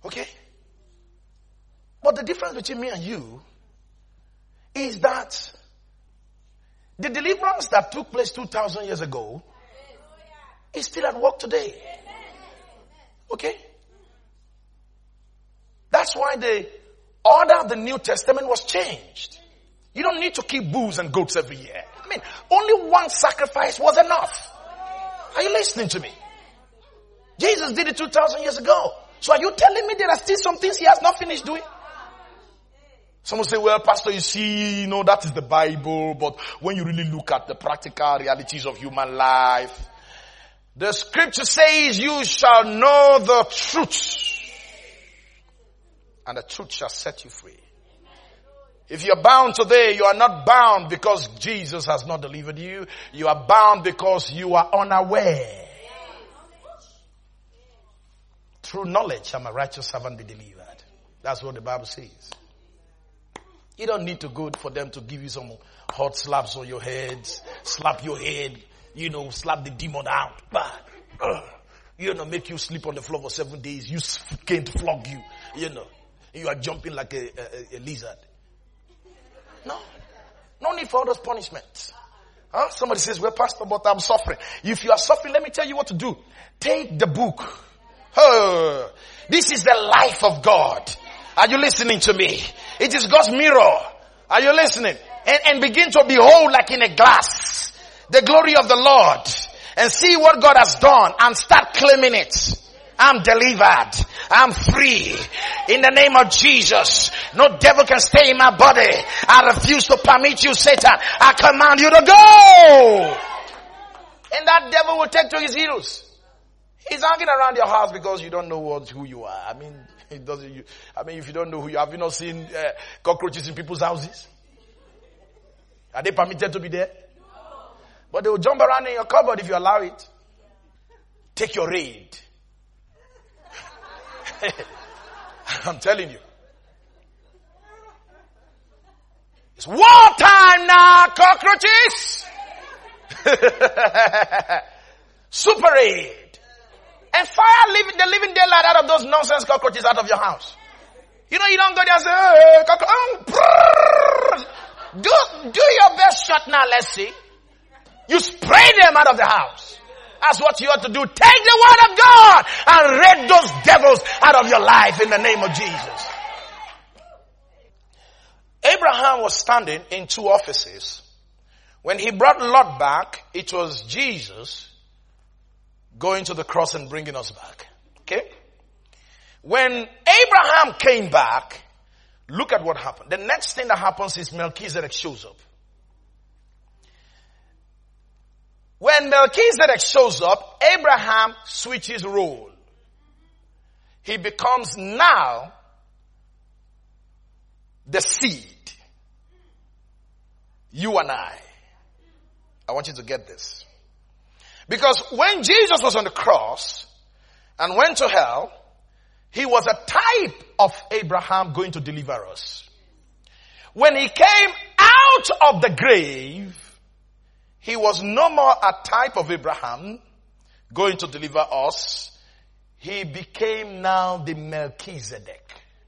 Okay? But the difference between me and you is that the deliverance that took place 2,000 years ago is still at work today. Okay? That's why the order of the New Testament was changed. You don't need to keep bulls and goats every year. I mean, only one sacrifice was enough. Are you listening to me? Jesus did it 2,000 years ago. So are you telling me there are still some things he has not finished doing? Someone say, well, Pastor, you see, that is the Bible. But when you really look at the practical realities of human life, the scripture says you shall know the truth. And the truth shall set you free. If you're bound today, you are not bound because Jesus has not delivered you. You are bound because you are unaware. Through knowledge shall my righteous servant be delivered. That's what the Bible says. You don't need to go for them to give you some hot slaps on your head, slap your head, slap the demon out. Make you sleep on the floor for 7 days. You can't flog you, You are jumping like a lizard. No need for all those punishments. Somebody says, well, Pastor, but I'm suffering. If you are suffering, let me tell you what to do. Take the book. This is the life of God. Are you listening to me? It is God's mirror. Are you listening? And begin to behold like in a glass the glory of the Lord and see what God has done and start claiming it. I'm delivered. I'm free. In the name of Jesus. No devil can stay in my body. I refuse to permit you, Satan. I command you to go. And that devil will take to his heels. He's hanging around your house because you don't know who you are. I mean, if you don't know who you are, have you not seen cockroaches in people's houses? Are they permitted to be there? But they will jump around in your cupboard if you allow it. Take your raid. I'm telling you. It's war time now, cockroaches. Super raid. And fire the living daylight out of those nonsense cockroaches out of your house. You don't go there and say, hey, cockroach. Do your best shot now, let's see. You spray them out of the house. That's what you ought to do. Take the word of God and rid those devils out of your life in the name of Jesus. Abraham was standing in two offices. When he brought Lot back, it was Jesus going to the cross and bringing us back. Okay? When Abraham came back, look at what happened. The next thing that happens is Melchizedek shows up. When Melchizedek shows up, Abraham switches role. He becomes now the seed. You and I want you to get this. Because when Jesus was on the cross and went to hell, he was a type of Abraham going to deliver us. When he came out of the grave, he was no more a type of Abraham going to deliver us. He became now the Melchizedek.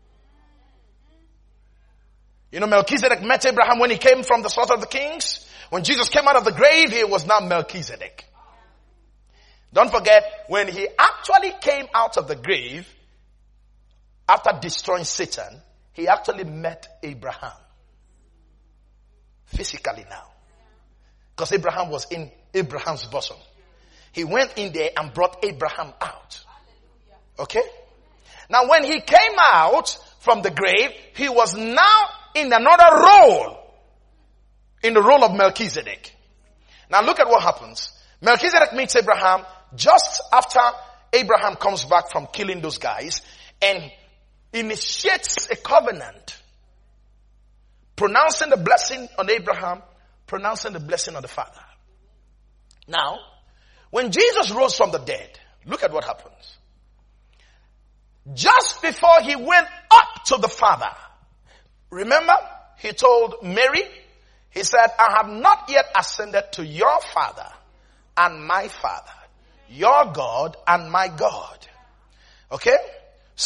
Melchizedek met Abraham when he came from the slaughter of the kings. When Jesus came out of the grave, he was now Melchizedek. Don't forget, when he actually came out of the grave, after destroying Satan, he actually met Abraham. Physically now. Because Abraham was in Abraham's bosom. He went in there and brought Abraham out. Okay? Now when he came out from the grave, he was now in another role. In the role of Melchizedek. Now look at what happens. Melchizedek meets Abraham just after Abraham comes back from killing those guys and initiates a covenant. Pronouncing the blessing on Abraham, pronouncing the blessing on the Father. Now, when Jesus rose from the dead, look at what happens. Just before he went up to the Father, remember, he told Mary, he said, I have not yet ascended to your Father and my Father, your God and my God. Okay?